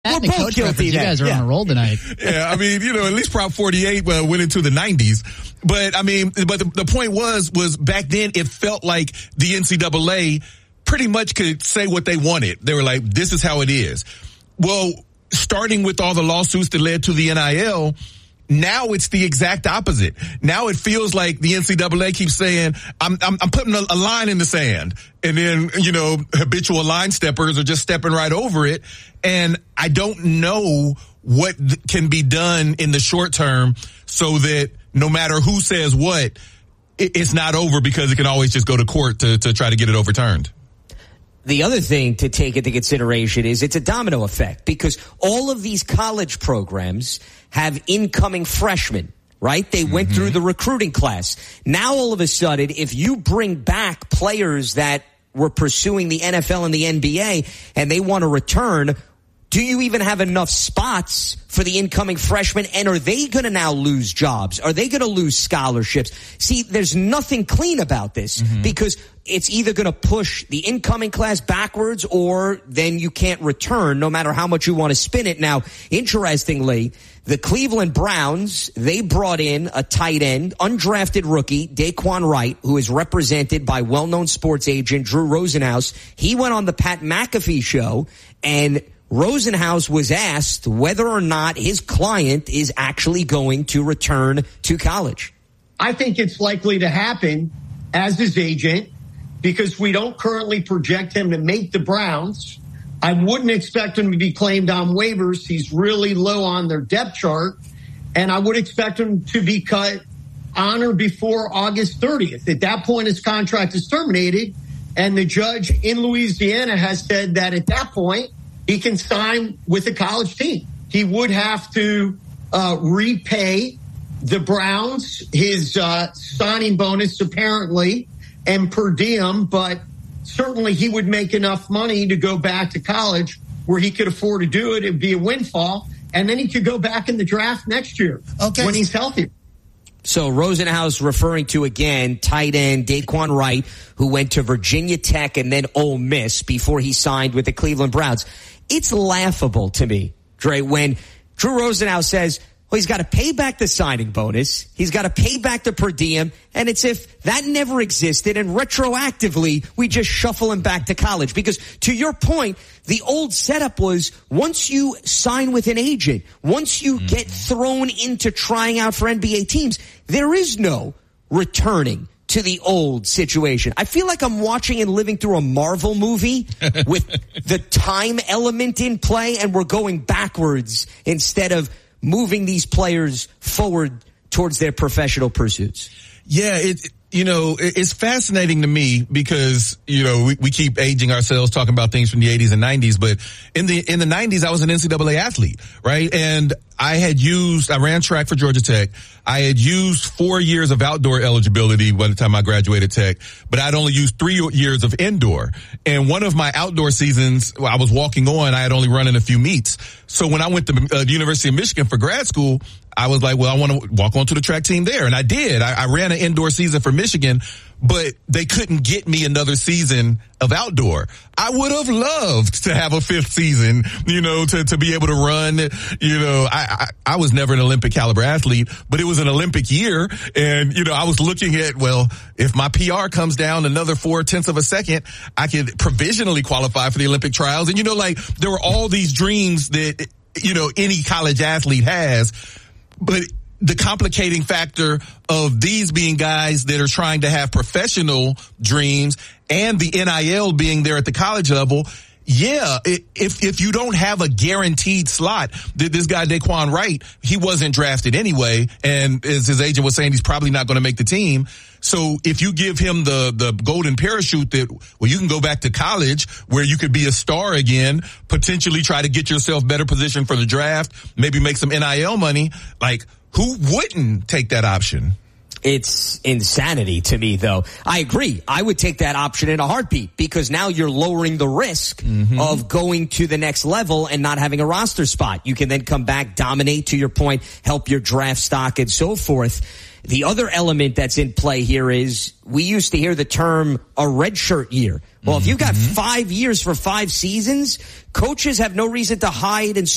We're both guilty. You guys are on a roll tonight. Yeah, I mean, at least Prop 48 went into the 90s. But I mean, the point was back then it felt like the NCAA pretty much could say what they wanted. They were like, this is how it is. Well, starting with all the lawsuits that led to the NIL, now it's the exact opposite. Now it feels like the NCAA keeps saying, I'm putting a line in the sand. And then, habitual line steppers are just stepping right over it. And I don't know what can be done in the short term so that no matter who says what, it's not over, because it can always just go to court to try to get it overturned. The other thing to take into consideration is it's a domino effect, because all of these college programs have incoming freshmen, right? They went through the recruiting class. Now, all of a sudden, if you bring back players that were pursuing the NFL and the NBA and they want to return, do you even have enough spots for the incoming freshmen? And are they going to now lose jobs? Are they going to lose scholarships? See, there's nothing clean about this, because it's either going to push the incoming class backwards, or then you can't return no matter how much you want to spin it. Now, interestingly, the Cleveland Browns, they brought in a tight end, undrafted rookie, Daquan Wright, who is represented by well-known sports agent Drew Rosenhaus. He went on the Pat McAfee show, and Rosenhaus was asked whether or not his client is actually going to return to college. I think it's likely to happen, as his agent, because we don't currently project him to make the Browns. I wouldn't expect him to be claimed on waivers. He's really low on their depth chart. And I would expect him to be cut on or before August 30th. At that point, his contract is terminated. And the judge in Louisiana has said that at that point, he can sign with a college team. He would have to repay the Browns his signing bonus, apparently, and per diem, but certainly he would make enough money to go back to college where he could afford to do it. It'd be a windfall, and then he could go back in the draft next year when he's healthy. So Rosenhaus referring to, again, tight end Daquan Wright, who went to Virginia Tech and then Ole Miss before he signed with the Cleveland Browns. It's laughable to me, Dre, when Drew Rosenhaus says, well, he's got to pay back the signing bonus, he's got to pay back the per diem, and it's if that never existed, and retroactively we just shuffle him back to college. Because to your point, the old setup was once you sign with an agent, once you get thrown into trying out for NBA teams, there is no returning to the old situation. I feel like I'm watching and living through a Marvel movie with the time element in play, and we're going backwards instead of moving these players forward towards their professional pursuits. Yeah, it's fascinating to me because, we keep aging ourselves talking about things from the 80s and 90s, but in the 90s, I was an NCAA athlete, right? And I ran track for Georgia Tech. I had used 4 years of outdoor eligibility by the time I graduated Tech, but I'd only used 3 years of indoor. And one of my outdoor seasons, I was walking on, I had only run in a few meets. So when I went to the University of Michigan for grad school, I was like, well, I want to walk onto the track team there. And I did. I ran an indoor season for Michigan, but they couldn't get me another season of outdoor. I would have loved to have a 5th season, to be able to run. I was never an Olympic caliber athlete, but it was an Olympic year. And, I was looking at, well, if my PR comes down another 0.4 of a second, I could provisionally qualify for the Olympic trials. And, there were all these dreams that, any college athlete has. But the complicating factor of these being guys that are trying to have professional dreams and the NIL being there at the college level, if you don't have a guaranteed slot, this guy Daquan Wright, he wasn't drafted anyway, and as his agent was saying, he's probably not going to make the team. So if you give him the golden parachute that, well, you can go back to college where you could be a star again, potentially try to get yourself better positioned for the draft, maybe make some NIL money, like, who wouldn't take that option? It's insanity to me, though. I agree. I would take that option in a heartbeat, because now you're lowering the risk of going to the next level and not having a roster spot. You can then come back, dominate, to your point, help your draft stock and so forth. The other element that's in play here is we used to hear the term a redshirt year. Well, if you've got 5 years for 5 seasons, coaches have no reason to hide and